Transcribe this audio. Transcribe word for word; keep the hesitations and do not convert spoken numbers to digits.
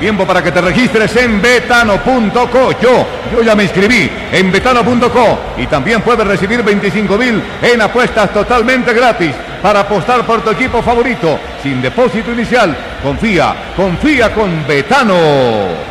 Tiempo para que te registres en betano punto co. Yo, yo ya me inscribí en betano punto co y también puedes recibir veinticinco mil en apuestas totalmente gratis para apostar por tu equipo favorito sin depósito inicial. Confía, confía con Betano.